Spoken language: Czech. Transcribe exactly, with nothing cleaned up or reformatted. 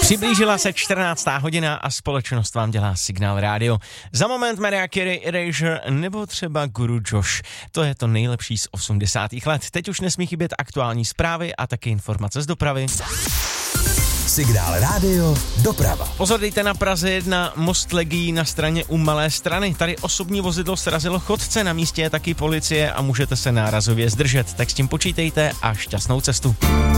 Přiblížila se čtrnáctá hodina a společnost vám dělá Signál rádio. Za moment Mariah Carey, Erasure nebo třeba Guru Josh. To je to nejlepší z osmdesátých let. Teď už nesmí chybět aktuální zprávy a taky informace z dopravy. Signál rádio, doprava. Pozor, dejte na Praze jedna, most legií na straně u Malé Strany. Tady osobní vozidlo srazilo chodce, na místě je taky policie a můžete se nárazově zdržet. Tak s tím počítejte a šťastnou cestu.